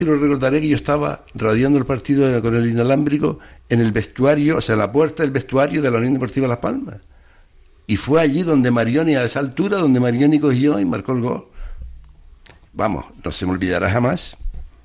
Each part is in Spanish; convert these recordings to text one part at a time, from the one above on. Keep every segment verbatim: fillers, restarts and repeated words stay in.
Y lo recordaré que yo estaba radiando el partido con el inalámbrico en el vestuario, o sea, la puerta del vestuario de la Unión Deportiva Las Palmas. Y fue allí donde Marioni, a esa altura, donde Marioni cogió y marcó el gol. Vamos, no se me olvidará jamás.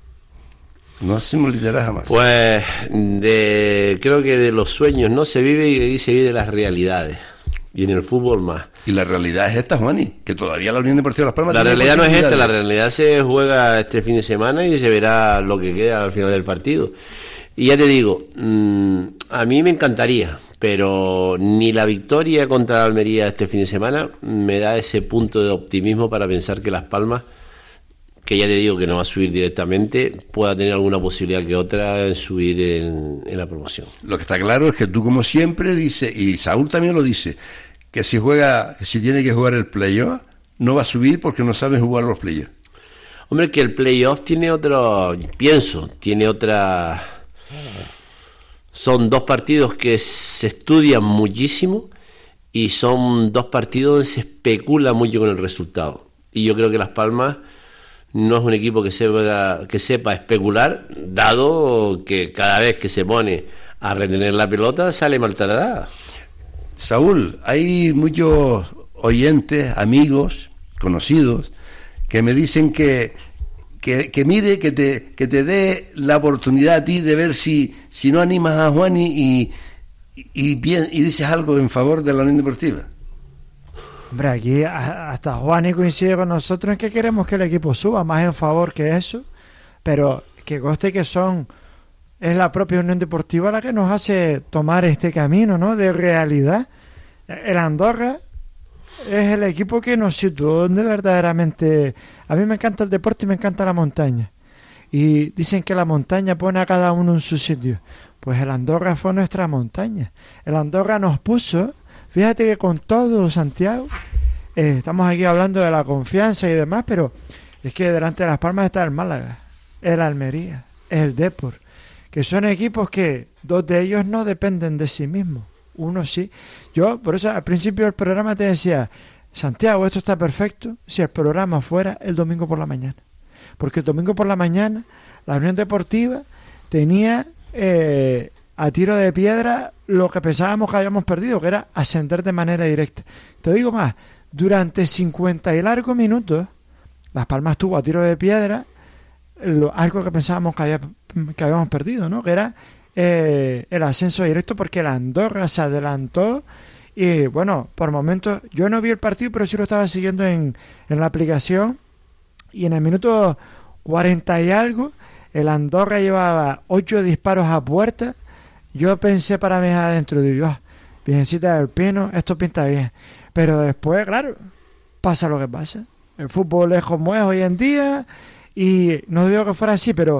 No se me olvidará jamás. Pues de, creo que de los sueños no se vive y se vive de las realidades. Y en el fútbol más. Y la realidad es esta, Juani, que todavía la Unión Deportiva Las Palmas... La realidad no es esta, la realidad se juega este fin de semana y se verá lo que queda al final del partido. Y ya te digo, mmm, a mí me encantaría, pero ni la victoria contra la Almería este fin de semana me da ese punto de optimismo para pensar que Las Palmas, que ya te digo que no va a subir directamente, pueda tener alguna posibilidad que otra en subir en, en la promoción. Lo que está claro es que tú, como siempre, dices, y Saúl también lo dice, que si juega, si tiene que jugar el playoff, no va a subir porque no sabe jugar los playoffs. Hombre, que el playoff tiene otro, pienso, tiene otra... Son dos partidos que se estudian muchísimo y son dos partidos donde se especula mucho con el resultado. Y yo creo que Las Palmas no es un equipo que sepa, que sepa especular, dado que cada vez que se pone a retener la pelota sale maltratada. Saúl, hay muchos oyentes, amigos, conocidos, que me dicen que, que, que mire, que te, que te dé la oportunidad a ti de ver si, si no animas a Juani y, y, y, bien, y dices algo en favor de la Unión Deportiva. Hombre, aquí hasta Juani coincide con nosotros en que queremos que el equipo suba, más en favor que eso, pero que conste que son... es la propia Unión Deportiva la que nos hace tomar este camino, ¿no?, de realidad. El Andorra es el equipo que nos situó donde verdaderamente... A mí me encanta el deporte y me encanta la montaña. Y dicen que la montaña pone a cada uno en su sitio. Pues el Andorra fue nuestra montaña. El Andorra nos puso... Fíjate que con todo, Santiago, eh, estamos aquí hablando de la confianza y demás, pero es que delante de Las Palmas está el Málaga, el Almería, el Depor, que son equipos que dos de ellos no dependen de sí mismos, uno sí. Yo, por eso al principio del programa te decía, Santiago, esto está perfecto si el programa fuera el domingo por la mañana, porque el domingo por la mañana la Unión Deportiva tenía eh, a tiro de piedra lo que pensábamos que habíamos perdido, que era ascender de manera directa. Te digo más, durante cincuenta y largos minutos Las Palmas tuvo a tiro de piedra lo, algo que pensábamos que, había, que habíamos perdido, ¿no?, que era eh, el ascenso directo, porque la Andorra se adelantó y bueno, por momentos yo no vi el partido, pero sí lo estaba siguiendo en, en la aplicación, y en el minuto cuarenta y algo el Andorra llevaba ocho disparos a puerta. Yo pensé para mí adentro, digo, oh, Virgencita del Pino, esto pinta bien, pero después, claro, pasa lo que pasa, el fútbol es como es hoy en día. Y no digo que fuera así, pero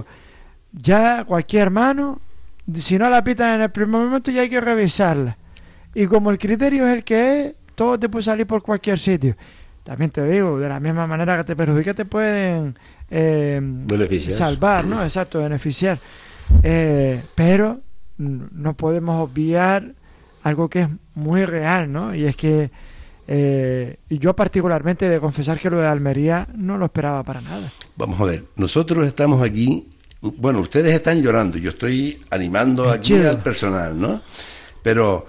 ya cualquier mano, si no la pitan en el primer momento, ya hay que revisarla. Y como el criterio es el que es, todo te puede salir por cualquier sitio. También te digo, de la misma manera que te perjudica, te pueden eh, salvar, ¿no? Exacto, beneficiar. Eh, pero no podemos obviar algo que es muy real, ¿no? Y es que Eh, y yo particularmente he de confesar que lo de Almería no lo esperaba para nada. Vamos a ver, nosotros estamos aquí, bueno, ustedes están llorando, yo estoy animando es aquí chido al personal, ¿no? Pero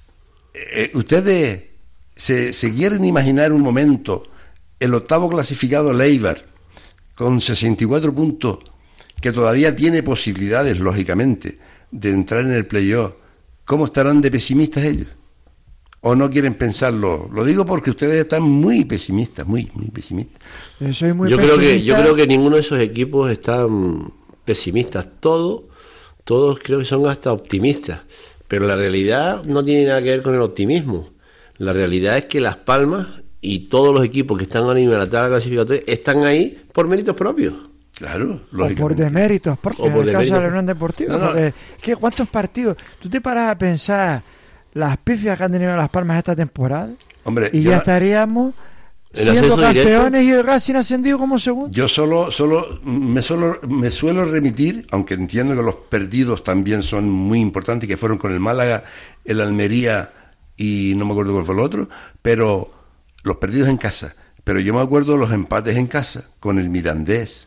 eh, ustedes se, se quieren imaginar un momento el octavo clasificado Leibar con sesenta y cuatro puntos, que todavía tiene posibilidades, lógicamente, de entrar en el playoff. ¿Cómo estarán de pesimistas ellos? ¿O no quieren pensarlo? Lo digo porque ustedes están muy pesimistas, muy, muy pesimistas. Yo soy muy yo pesimista. Creo que, yo creo que ninguno de esos equipos están pesimistas. Todos, todos creo que son hasta optimistas. Pero la realidad no tiene nada que ver con el optimismo. La realidad es que Las Palmas y todos los equipos que están ahora mismo en la tabla clasificatoria están ahí por méritos propios. Claro, o por deméritos, porque o por en el deméritos. caso de la Unión Deportiva, no, no. Porque, ¿qué, ¿cuántos partidos? Tú te paras a pensar las pifias que han tenido Las Palmas esta temporada, hombre, y ya no, estaríamos siendo campeones directo, y el Racing ascendido como segundo. Yo solo, solo me solo me suelo remitir, aunque entiendo que los perdidos también son muy importantes, que fueron con el Málaga, el Almería y no me acuerdo cuál fue el otro, pero los perdidos en casa. Pero yo me acuerdo de los empates en casa, con el Mirandés,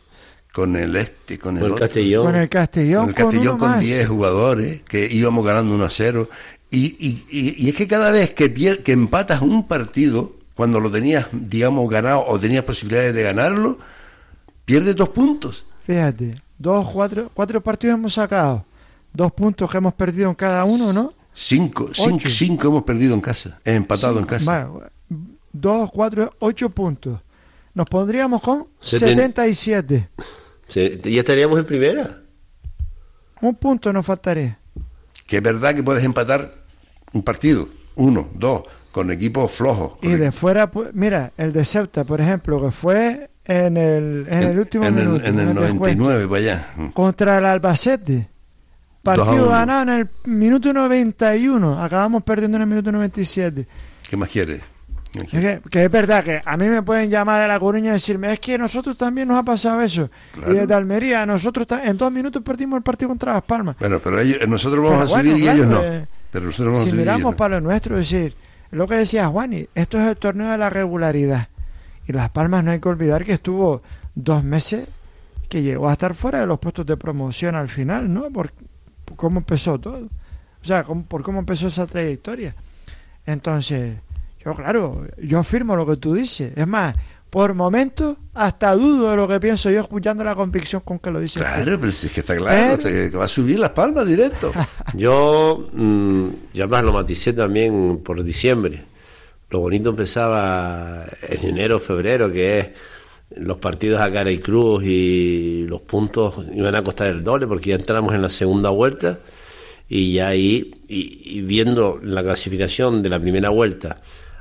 con el este, con el, con el otro. Castellón. Con el Castellón, con el Castellón con, con diez jugadores, que íbamos ganando uno a cero. Y, y, y, y es que cada vez que, pier- que empatas un partido, cuando lo tenías, digamos, ganado o tenías posibilidades de ganarlo, pierdes dos puntos. Fíjate, dos, cuatro, cuatro partidos hemos sacado, dos puntos que hemos perdido en cada uno, ¿no? Cinco, cinco, cinco hemos perdido en casa, he empatado Cinco, en casa. vale, dos, cuatro, ocho puntos. Nos pondríamos con Seten- setenta y siete. Se- ya estaríamos en primera. Un punto nos faltaría. Que es verdad que puedes empatar un partido, uno, dos, con equipos flojos. Y de fuera, pues, mira, el de Ceuta, por ejemplo, que fue en el, en el último en minuto. el, en el el noventa y descuento, nueve, para allá. contra el Albacete. Dos a Partido uno. ganado en el minuto noventa y uno. Acabamos perdiendo en el minuto noventa y siete. ¿Qué más quieres? Es que, que es verdad que a mí me pueden llamar de La Coruña y decirme, es que a nosotros también nos ha pasado eso. Claro. Y desde Almería, nosotros ta- en dos minutos perdimos el partido contra Las Palmas. Bueno, pero ellos, nosotros vamos Pero a subir bueno, y ellos no. claro, eh, Pero nosotros vamos si a subir y ellos miramos no. para lo nuestro, es decir, lo que decía Juani, esto es el torneo de la regularidad. Y Las Palmas no hay que olvidar que estuvo dos meses que llegó a estar fuera de los puestos de promoción al final, ¿no? Por, por cómo empezó todo. O sea, cómo- por cómo empezó esa trayectoria. Entonces, yo claro, yo afirmo lo que tú dices. Es más, por momentos hasta dudo de lo que pienso yo escuchando la convicción con que lo dices. tú. Claro, pero si es que está claro, Pero- que va a subir Las Palmas directo. Yo mm, ya más lo maticé también por diciembre. Lo bonito empezaba en enero, febrero, que es los partidos a cara y cruz, y los puntos iban a costar el doble porque ya entramos en la segunda vuelta, y ya ahí, y, y viendo la clasificación de la primera vuelta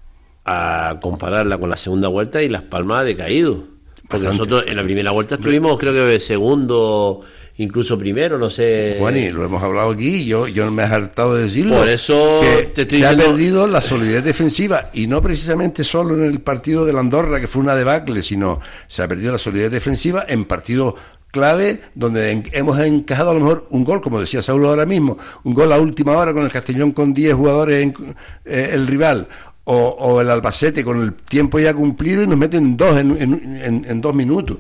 a compararla con la segunda vuelta, y Las Palmas ha decaído. Porque Bastante. nosotros en la primera vuelta estuvimos, creo que de segundo, incluso primero, no sé. Juani, lo hemos hablado aquí, yo, yo me he hartado de decirlo. Por eso que te estoy se ha diciendo- perdido la solidez defensiva, y no precisamente solo en el partido de la Andorra, que fue una debacle, sino se ha perdido la solidez defensiva en partidos clave donde en- hemos encajado a lo mejor un gol, como decía Saulo ahora mismo, un gol a última hora con el Castellón con diez jugadores en, eh, el rival, o, o el Albacete con el tiempo ya cumplido y nos meten dos en, en, en- en dos minutos.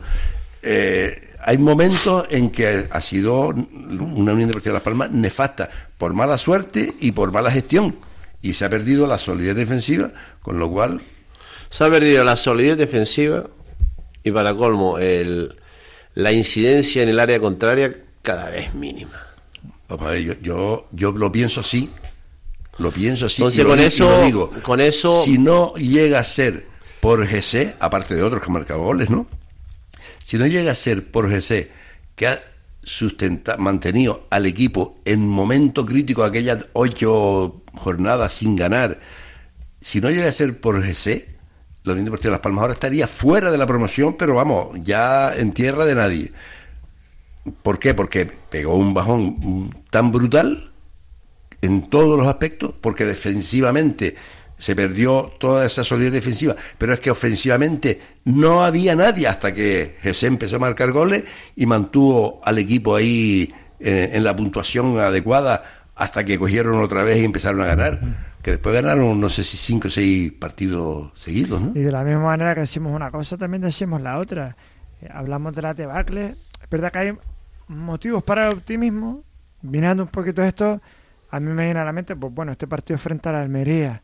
Eh, hay momentos en que ha sido una Unión Deportiva de Las Palmas nefasta por mala suerte y por mala gestión, y se ha perdido la solidez defensiva, con lo cual Se ha perdido la solidez defensiva y, para colmo, el, la incidencia en el área contraria cada vez mínima. vamos a ver, yo, yo, yo lo pienso así, lo pienso así. Entonces, y lo con di- y eso- lo digo, con eso- si no llega a ser por G C, aparte de otros que han marcado goles, ¿no? Si no llega a ser por G C, que ha sustenta, mantenido al equipo en momento crítico aquellas ocho jornadas sin ganar, si no llega a ser por G C, la Unión Deportiva de Las Palmas ahora estaría fuera de la promoción, pero vamos, ya en tierra de nadie. ¿Por qué? Porque pegó un bajón mm, tan brutal en todos los aspectos, porque defensivamente se perdió toda esa solidez defensiva, pero es que ofensivamente no había nadie hasta que Jesús empezó a marcar goles y mantuvo al equipo ahí eh, en la puntuación adecuada hasta que cogieron otra vez y empezaron a ganar, que después ganaron no sé si cinco o seis partidos seguidos, ¿no? Y de la misma manera que decimos una cosa, también decimos la otra. Eh, hablamos de la debacle. Es verdad que hay motivos para el optimismo. Mirando un poquito esto, a mí me viene a la mente, pues bueno, este partido frente a la Almería.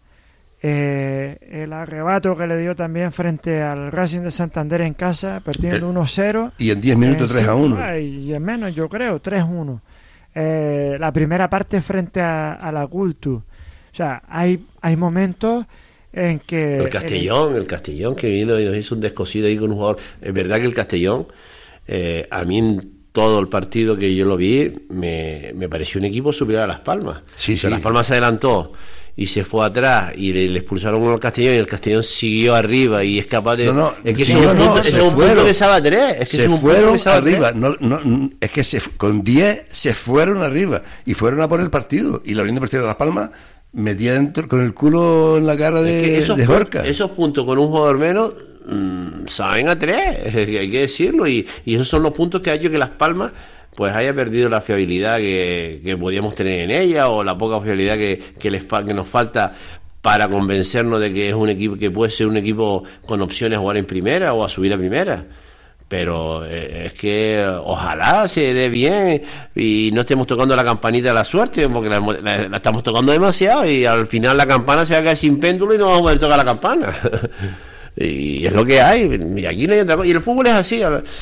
Eh, el arrebato que le dio también frente al Racing de Santander en casa, perdiendo uno cero. Y en diez minutos tres a uno. Y en menos, yo creo, tres uno. Eh, la primera parte frente a, a la Cultu. O sea, hay, hay momentos en que... El Castellón, el Castellón que vino y nos hizo un descosido ahí con un jugador. Es verdad que el Castellón, eh, a mí en todo el partido que yo lo vi, me, me pareció un equipo superior a Las Palmas. Sí, O sea, sí. Las Palmas se adelantó y se fue atrás y le, le expulsaron uno al Castellón, y el Castellón siguió arriba y es capaz de... No, no, es que sí, ese es un no, punto, se ese es un punto fueron. que sabe a tres. Es que Se ese es un punto fueron que sabe a tres. arriba, no, no, es que se, con diez se fueron arriba y fueron a por el partido, y la Unión Deportiva de Las Palmas metía dentro con el culo en la cara de, Es que esos, de puntos, Jorca. esos puntos con un jugador menos mmm, saben a tres, hay que decirlo, y, y esos son los puntos que ha hecho que Las Palmas pues haya perdido la fiabilidad que, que podíamos tener en ella, o la poca fiabilidad que, que, les fa, que nos falta para convencernos de que es un equipo que puede ser un equipo con opciones a jugar en primera o a subir a primera. pero eh, es que ojalá se dé bien y no estemos tocando la campanita de la suerte, porque la, la, la estamos tocando demasiado y al final la campana se va a caer sin péndulo y no vamos a poder tocar la campana. Y es lo que hay, y aquí no hay otra cosa. Y el fútbol es así.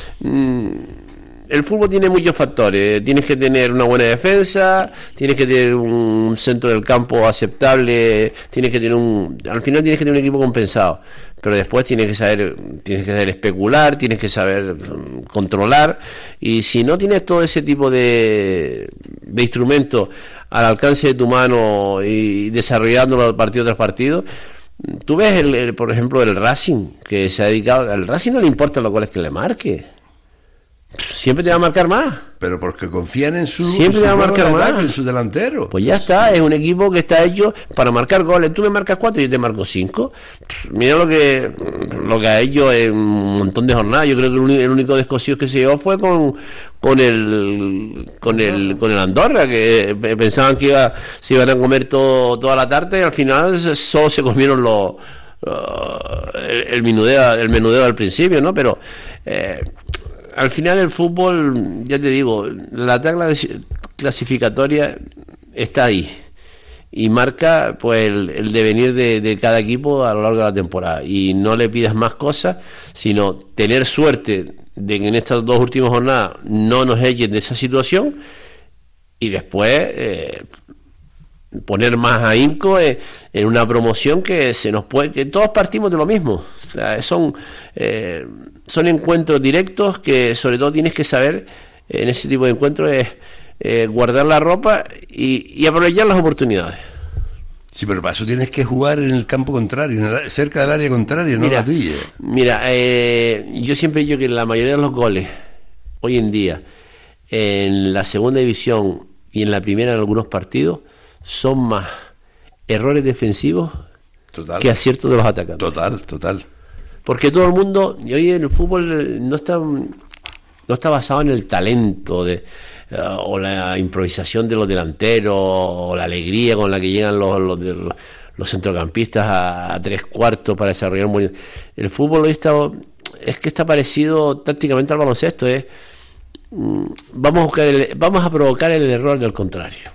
El fútbol tiene muchos factores. Tienes que tener una buena defensa, tienes que tener un centro del campo aceptable, tienes que tener un, al final tienes que tener un equipo compensado. Pero después tienes que saber, tienes que saber especular, tienes que saber controlar, y si no tienes todo ese tipo de, de instrumentos al alcance de tu mano y desarrollándolo partido tras partido, tú ves el, el, por ejemplo, el Racing, que se ha dedicado, al Racing no le importa lo cual es que le marque, siempre te va a marcar más. Pero porque confían en su, siempre en su te va a marcar de más. Ataque, en su delantero. Pues ya está, es un equipo que está hecho para marcar goles. Tú me marcas cuatro y yo te marco cinco. Mira lo que lo que ha hecho en un montón de jornadas. Yo creo que el único, el único descosido que se llevó fue con con el con el con el Andorra, que pensaban que iba, se iban a comer todo toda la tarde y al final solo se comieron los uh, el, el menudeo el menudeo al principio, ¿no? Pero eh, al final el fútbol, ya te digo, la tabla clasificatoria está ahí y marca pues el, el devenir de, de cada equipo a lo largo de la temporada, y no le pidas más cosas, sino tener suerte de que en estas dos últimas jornadas no nos echen de esa situación y después eh, poner más ahínco en, en una promoción que se nos puede, que todos partimos de lo mismo. O sea, son eh, son encuentros directos que sobre todo tienes que saber en ese tipo de encuentros es eh, guardar la ropa y, y aprovechar las oportunidades. Sí, pero para eso tienes que jugar en el campo contrario, en el, cerca del área contraria, no la tuya. Mira, eh, yo siempre digo que la mayoría de los goles hoy en día en la segunda división y en la primera en algunos partidos son más errores defensivos total, que aciertos de los atacantes. Total, total. Porque todo el mundo, y hoy en el fútbol no está no está basado en el talento de uh, o la improvisación de los delanteros o la alegría con la que llegan los los, los, los centrocampistas a, a tres cuartos para desarrollar un buen... El fútbol hoy está, es que está parecido tácticamente al baloncesto, es mm, vamos a buscar el, vamos a provocar el error del contrario.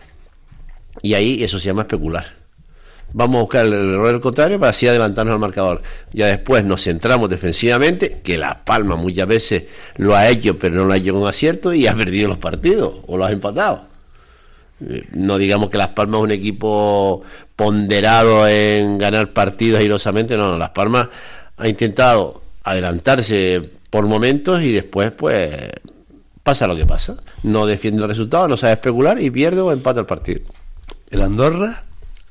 Y ahí eso se llama especular. Vamos a buscar el error del contrario para así adelantarnos al marcador. Ya después nos centramos defensivamente, que Las Palmas muchas veces lo ha hecho, pero no lo ha hecho con acierto y ha perdido los partidos o lo ha empatado. No digamos que Las Palmas es un equipo ponderado en ganar partidos airosamente, no, no, Las Palmas ha intentado adelantarse por momentos y después pues pasa lo que pasa. No defiende el resultado, no sabe especular y pierde o empata el partido. El Andorra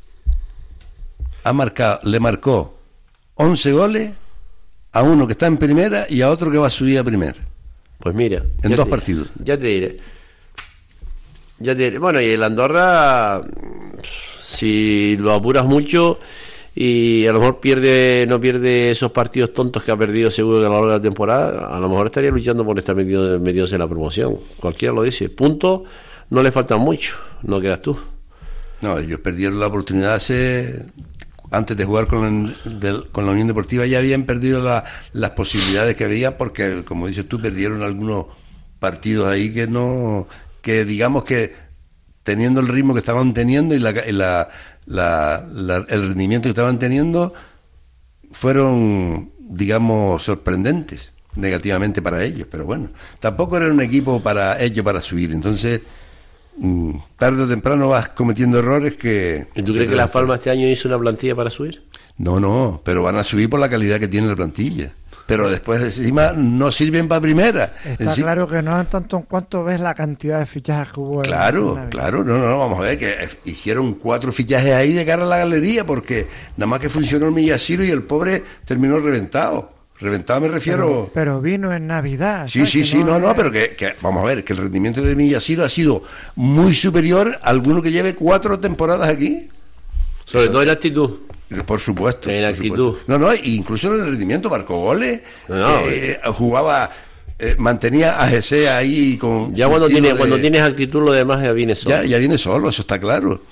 ha marcado, le marcó once goles a uno que está en primera y a otro que va a subir a primera. Pues mira, en dos partidos. Ya te diré. Ya te diré. Bueno, y el Andorra, si lo apuras mucho y a lo mejor pierde, no pierde esos partidos tontos que ha perdido seguro a lo largo de la temporada, a lo mejor estaría luchando por estar metido, metidos en la promoción. Cualquiera lo dice. Puntos no le faltan mucho, no quedas tú. No, ellos perdieron la oportunidad hace... Antes de jugar con la, de, con la Unión Deportiva ya habían perdido la, las posibilidades que había, porque como dices tú, perdieron algunos partidos ahí que no, que digamos que teniendo el ritmo que estaban teniendo y la, la, la, la, el rendimiento que estaban teniendo, fueron, digamos, sorprendentes negativamente para ellos. Pero bueno, tampoco era un equipo para ellos para subir, entonces tarde o temprano vas cometiendo errores que... ¿Y tú crees que, que Las Palmas este año hizo una plantilla para subir? No, no, pero van a subir por la calidad que tiene la plantilla. Pero después encima no sirven para primera. Está Enci... claro que no en tanto en cuanto ves la cantidad de fichajes que hubo. Claro, en la... claro, no, no, vamos a ver que hicieron cuatro fichajes ahí de cara a la galería, porque nada más que funcionó el Millaciro y el pobre terminó reventado. Reventado me refiero... Pero, pero vino en Navidad. Sí, sí, sí, no, no, no, pero que, que vamos a ver, que el rendimiento de Millaciro ha sido muy superior a alguno que lleve cuatro temporadas aquí. Sobre Eso, todo en actitud. Por supuesto. En por actitud. Supuesto. No, no, incluso en el rendimiento marcó goles, no, no, eh, eh, jugaba, eh, mantenía a G C ahí con... Ya cuando, tiene, de, cuando tienes actitud lo demás ya viene solo. Ya, ya viene solo, eso está claro.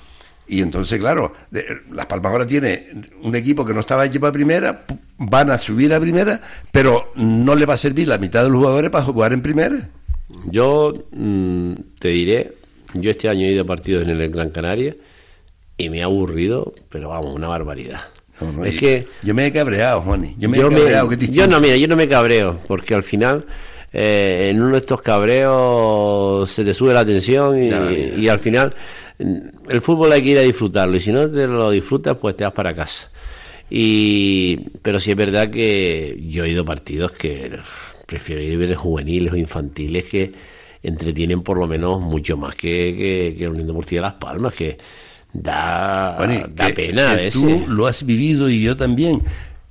Y entonces, claro, de, Las Palmas ahora tiene un equipo que no estaba hecho para primera, van a subir a primera, pero no le va a servir la mitad de los jugadores para jugar en primera. Yo mmm, te diré, yo este año he ido a partidos en el Gran Canaria y me ha aburrido, pero vamos, una barbaridad. No, no, es yo, que yo me he cabreado, Juani. Yo me yo he cabreado. Me, que yo no, mira, yo no me cabreo, porque al final eh, en uno de estos cabreos se te sube la tensión y, ya, ya. y al final el fútbol hay que ir a disfrutarlo, y si no te lo disfrutas, pues te vas para casa. Y pero sí es verdad que yo he ido a partidos que prefiero ir a ver juveniles o infantiles, que entretienen por lo menos mucho más que, que, que la Unión Deportiva Las Palmas, que da, bueno, da que, pena. Que tú lo has vivido y yo también.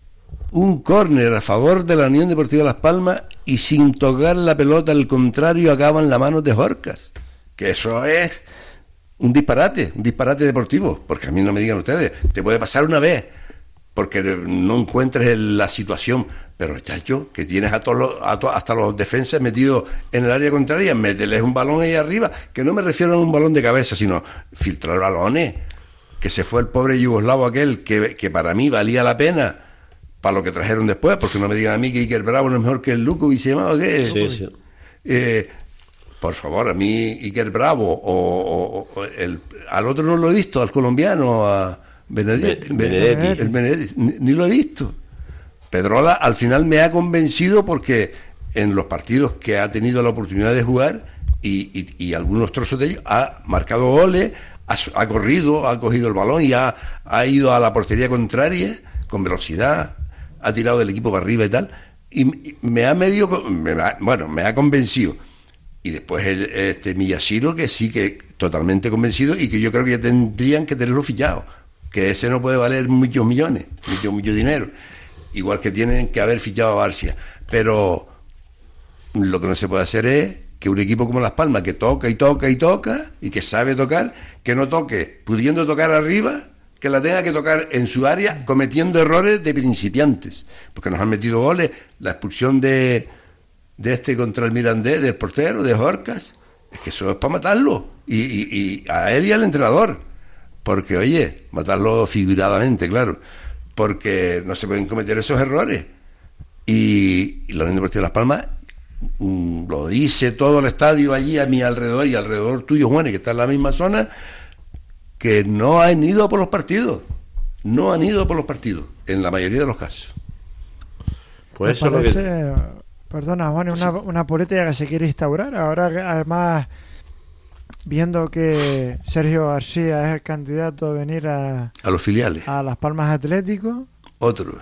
Un córner a favor de la Unión Deportiva Las Palmas y sin tocar la pelota, al contrario, acaba en la mano de Jorcas. Que eso es un disparate, un disparate deportivo, porque a mí no me digan ustedes, te puede pasar una vez, porque no encuentres la situación, pero ya yo, que tienes a todos los, a to, hasta los defensas metidos en el área contraria, mételes un balón ahí arriba, que no me refiero a un balón de cabeza, sino filtrar balones, que se fue el pobre yugoslavo aquel, que, que para mí valía la pena, para lo que trajeron después, porque no me digan a mí que Iker Bravo no es mejor que el Lukovic, ¿se llamaba qué? Sí, sí. Eh, por favor, a mí Iker Bravo, o, o, o el, al otro no lo he visto, al colombiano, a Benedetti, Benedetti. El Benedetti, ni, ni lo he visto. Pedrola al final me ha convencido, porque en los partidos que ha tenido la oportunidad de jugar y, y, y algunos trozos de ellos ha marcado goles, ha, ha corrido, ha cogido el balón y ha, ha ido a la portería contraria con velocidad, ha tirado del equipo para arriba y tal, y, y me ha medio, me ha, bueno, me ha convencido. Y después el, este Miyashiro, que sí que totalmente convencido, y que yo creo que ya tendrían que tenerlo fichado, que ese no puede valer muchos millones, mucho, mucho dinero, igual que tienen que haber fichado a Barcia. Pero lo que no se puede hacer es que un equipo como Las Palmas, que toca y toca y toca, y que sabe tocar, que no toque pudiendo tocar arriba, que la tenga que tocar en su área, cometiendo errores de principiantes, porque nos han metido goles. La expulsión de, de este contra el Mirandés, del portero, de Jorcas, es que eso es para matarlo, y, y, y a él y al entrenador, porque oye, matarlo figuradamente, claro, porque no se pueden cometer esos errores. Y, y la Unión Deportiva Las Palmas mm, lo dice todo el estadio allí a mi alrededor y alrededor tuyo, Juan, que está en la misma zona, que no han ido por los partidos, no han ido por los partidos, en la mayoría de los casos. Pues eso parece, es lo que... Perdona, Juan, una, una política que se quiere instaurar, ahora que además, viendo que Sergio García es el candidato a venir a... A los filiales. A Las Palmas Atlético. Otro.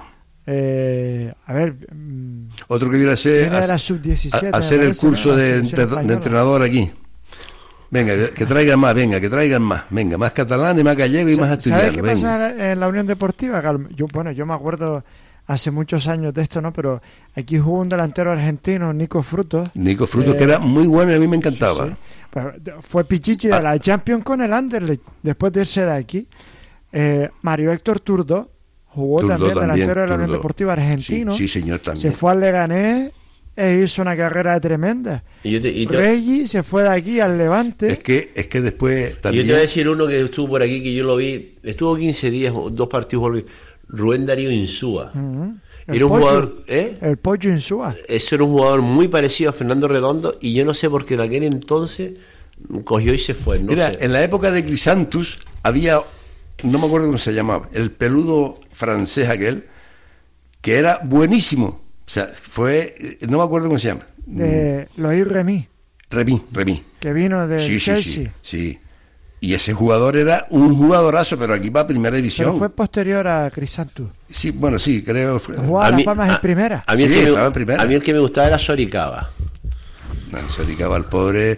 Eh, a ver... Otro que viene a ser... A, la sub diecisiete, a hacer el curso ¿no? de, de, de entrenador aquí. Venga, que, que traigan más, venga, que traigan más, venga, más catalán y más gallego y más asturiano. ¿Sabes qué venga. pasa en la Unión Deportiva? Yo, bueno, yo me acuerdo hace muchos años de esto, ¿no? Pero aquí jugó un delantero argentino, Nico Frutos. Nico Frutos, eh, que era muy bueno y a mí me encantaba. Sí, sí. Pues fue pichichi de ah. la Champions con el Anderlecht, después de irse de aquí. Eh, Mario Héctor Turdó jugó Turdó también, también delantero de la Unión Turdó. Deportiva argentino. Sí, sí, señor, también. Se fue al Leganés e hizo una carrera tremenda. Y yo te, y te... Reggi se fue de aquí al Levante. Es que, es que después también... Yo te voy a decir uno que estuvo por aquí, que yo lo vi, estuvo quince días, dos partidos, Rubén Darío Insúa. Uh-huh. Era un pollo, jugador, ¿eh? El Pollo Insúa. Ese era un jugador muy parecido a Fernando Redondo, y yo no sé por qué en aquel entonces cogió y se fue. No Mira, sé. En la época de Crisantus había, no me acuerdo cómo se llamaba, el peludo francés aquel, que era buenísimo. O sea, fue, no me acuerdo cómo se llama. De Loïc Remy. Remy, Remy. Que vino de sí, Chelsea. Sí, sí, sí. Y ese jugador era un jugadorazo, pero aquí va a primera división. Pero fue posterior a Crisantus. Sí, bueno, sí, creo. Fue... Jugaba a Las Palmas en primera. A mí, sí, el que estaba me, en primera. A mí el que me gustaba era Soricaba. No, Soricaba, el pobre...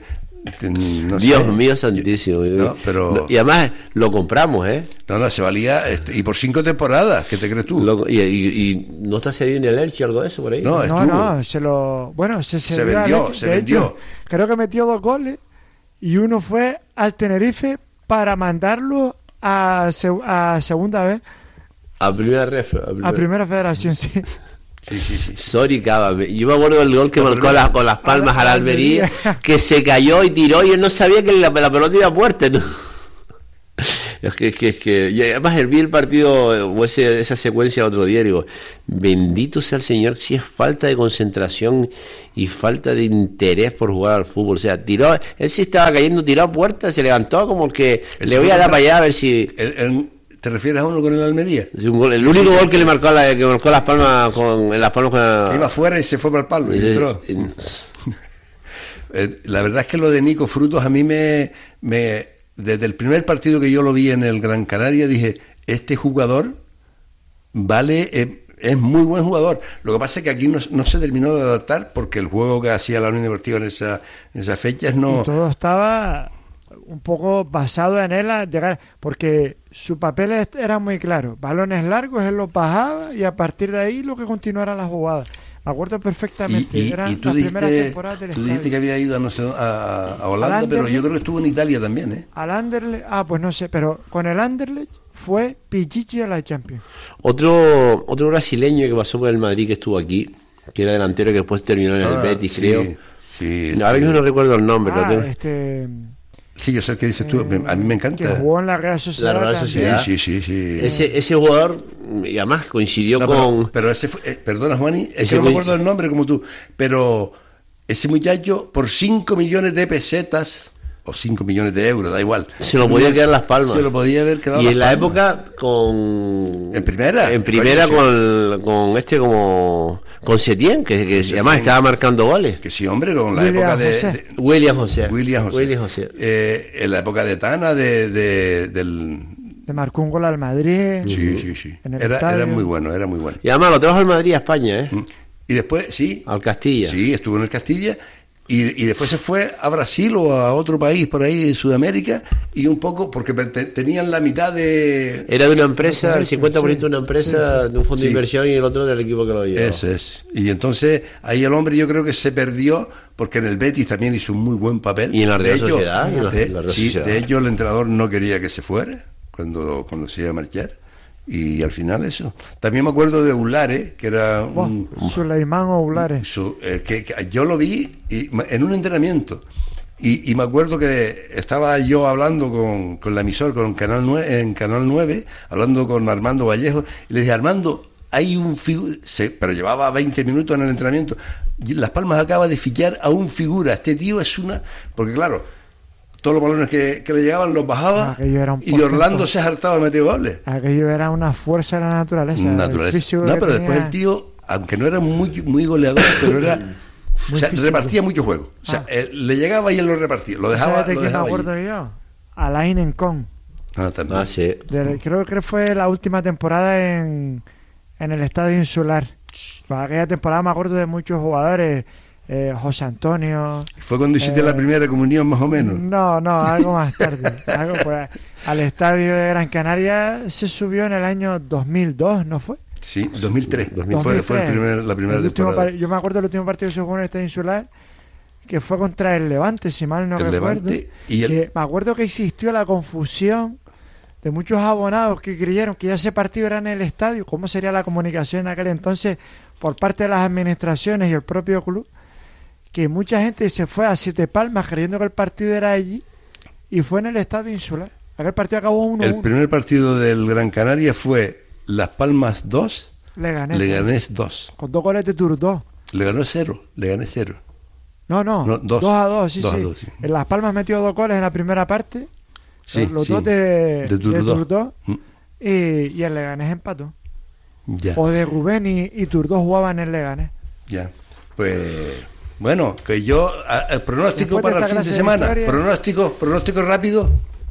No Dios sé. mío santísimo. No, pero... No, y además lo compramos, ¿eh? No, no, se valía... Y por cinco temporadas, ¿qué te crees tú? Lo, y, y, y no está cedido en el Elche o algo de eso por ahí. No, no, no, se lo... Bueno, se, se vendió, se vendió. Hecho, creo que metió dos goles y uno fue al Tenerife para mandarlo a, a segunda vez. A primera ref. A primera, a primera federación, sí. Sí, sí, sí. Soricaba. Yo me acuerdo del gol que no, marcó la, con las palmas a la Almería, que se cayó y tiró y él no sabía que la, la pelota iba a puerta, ¿no? Es que, es que, es que y además vi el partido o ese, esa secuencia el otro día y digo, bendito sea el Señor, si es falta de concentración y falta de interés por jugar al fútbol. O sea, tiró, él sí estaba cayendo, tiró a puerta, se levantó como que el le voy a dar para allá a ver si... El, el, ¿Te refieres a uno con el Almería? Sí, un gol, el único sí, gol que le marcó, la, que marcó las palmas con, en las palmas con la... Iba afuera y se fue para el palo y, y entró. Y, la verdad es que lo de Nico Frutos a mí me... me desde el primer partido que yo lo vi en el Gran Canaria dije, este jugador vale, eh, es muy buen jugador. Lo que pasa es que aquí no, no se terminó de adaptar porque el juego que hacía la Unión Deportiva en, esa, en esas fechas no... Y todo estaba un poco basado en él a llegar, porque su papel era muy claro, balones largos, él los bajaba y a partir de ahí lo que continuara la jugada. Me acuerdo perfectamente, y, y, eran y tú las dijiste, primeras temporadas del tú dijiste que había ido a, no sé, a, a Holanda, pero yo creo que estuvo en Italia también, ¿eh? Al Anderlecht, ah, pues no sé, pero con el Anderlecht fue Pichichi a la Champions. Otro otro brasileño que pasó por el Madrid que estuvo aquí, que era delantero que después terminó en el ah, Betis, sí, creo. Sí, ahora mismo no recuerdo el nombre. Ah, pero este... Sí, yo sé el que dices tú, eh, a mí me encanta. Que jugó en la Real Sociedad. La Real Sociedad. Sí, sí, sí, sí. Ese, ese jugador, y además coincidió no, con... Pero, pero ese fue, eh, perdona, Juani, es que no me acuerdo del nombre como tú, pero ese muchacho por cinco millones de pesetas, o cinco millones de euros, da igual. Se lo podía quedar Las Palmas. Se lo podía haber quedado. Y en la época con... En primera. En primera con, con este como... Con Setién, que, que Setién, además estaba marcando goles. Que sí, hombre, con la William época de, José. de... William José. William José. William José. Eh, en la época de Tana, de, de, del... Le marcó un gol al Madrid. Sí, sí, sí. Era, era muy bueno, era muy bueno. Y además lo trajo al Madrid a España, ¿eh? Y después, sí. Al Castilla. Sí, estuvo en el Castilla. Y, y después se fue a Brasil o a otro país por ahí de Sudamérica y un poco, porque te, tenían la mitad de... Era de una empresa, el cincuenta por ciento sí, de una empresa, sí, sí. de un fondo sí. de inversión y el otro del equipo que lo llevaba. Ese es. Y entonces ahí el hombre yo creo que se perdió porque en el Betis también hizo un muy buen papel. Y en la Real de Sociedad. Ello, la, de, la Real sí, Sociedad. de hecho el entrenador no quería que se fuera cuando, cuando se iba a marchar. Y al final eso. También me acuerdo de Ulare, que era un... Oh, Suleimán o Ulare. Su, eh, que, que yo lo vi y, en un entrenamiento. Y, y me acuerdo que estaba yo hablando con, con la emisora, con Canal nueve, en Canal nueve, hablando con Armando Vallejo, y le dije, Armando, hay un figura, pero llevaba veinte minutos en el entrenamiento, Las Palmas acaba de fichar a un figura, este tío es una... Porque claro... Todos los balones que, que le llegaban los bajaba y Orlando se hartaba de meter goles. Aquello era una fuerza de la naturaleza. naturaleza. No, pero tenía... después el tío, aunque no era muy, muy goleador, pero era... o sea, físico. Repartía mucho juego. O sea, ah. él, le llegaba y él lo repartía. Lo dejaba, ¿Sabes de lo quién dejaba me acuerdo allí. yo? Alain Encon. Ah, también. Ah, sí. De, creo que fue la última temporada en, en el Estadio Insular. Para aquella temporada me acuerdo de muchos jugadores... Eh, José Antonio. ¿Fue cuando hiciste eh, la primera comunión más o menos? No, no, algo más tarde. algo pues, al estadio de Gran Canaria se subió en el año dos mil dos, ¿no fue? Sí, dos mil tres. dos mil tres. Fue, fue el primer, la primera el temporada. Yo me acuerdo del último partido que se jugó en el estadio Insular, que fue contra el Levante, si mal no el recuerdo. Levante y el... que me acuerdo que existió la confusión de muchos abonados que creyeron que ya ese partido era en el estadio. ¿Cómo sería la comunicación en aquel entonces por parte de las administraciones y el propio club? Que mucha gente se fue a Siete Palmas creyendo que el partido era allí y fue en el Estadio Insular. Aquel partido acabó uno uno. El primer partido del Gran Canaria fue Las Palmas dos, Leganés, Leganés dos. Con dos goles de Turdó. Le ganó cero, le gané cero. No, no, no dos. dos a dos, sí, dos sí. A dos, sí. En Las Palmas metió dos goles en la primera parte, sí, los, los sí. dos de, de Turdó, de Turdó mm. y, y el Leganés empató. Ya. O de Rubén y, y Turdó jugaban en el Leganés. Ya, pues... Bueno, que yo, el pronóstico Después para el fin de semana, de pronóstico, pronóstico rápido.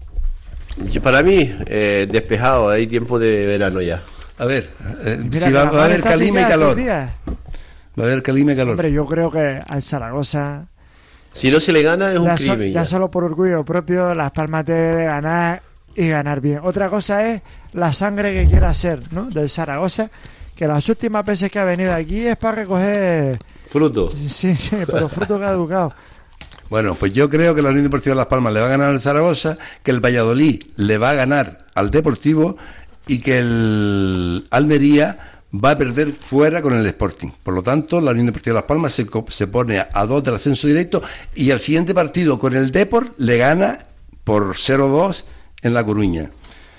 Yo, para mí, eh, despejado, hay tiempo de verano ya. A ver, eh, si va, va a haber calima y calor. Va a haber calima y calor. Hombre, yo creo que al Zaragoza... Si no se le gana es un ya crimen. So, ya, ya solo por orgullo propio, Las Palmas debe de ganar y ganar bien. Otra cosa es la sangre que quiera hacer, ¿no? Del Zaragoza, que las últimas veces que ha venido aquí es para recoger... Fruto. Sí, sí, pero fruto caducado. Bueno, pues yo creo que la Unión Deportiva Las Palmas le va a ganar al Zaragoza, que el Valladolid le va a ganar al Deportivo y que el Almería va a perder fuera con el Sporting. Por lo tanto, la Unión Deportiva Las Palmas se, se pone a dos del ascenso directo y al siguiente partido con el Depor le gana por cero dos en La Coruña.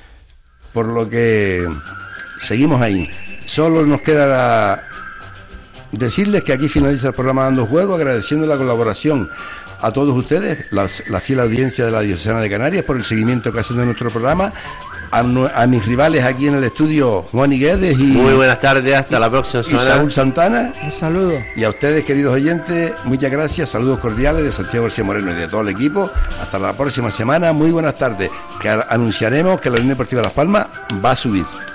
por lo que seguimos ahí. Solo nos queda la... decirles que aquí finaliza el programa Dando Juego, agradeciendo la colaboración a todos ustedes, la, la fiel audiencia de la Diocesana de Canarias, por el seguimiento que hacen de nuestro programa, a, a mis rivales aquí en el estudio, Juan Guedes y... Muy buenas tardes, hasta la próxima semana. Y Saúl Santana. Un saludo. Y a ustedes, queridos oyentes, muchas gracias, saludos cordiales de Santiago García Moreno y de todo el equipo. Hasta la próxima semana, muy buenas tardes, que anunciaremos que la Unión Deportiva Las Palmas va a subir.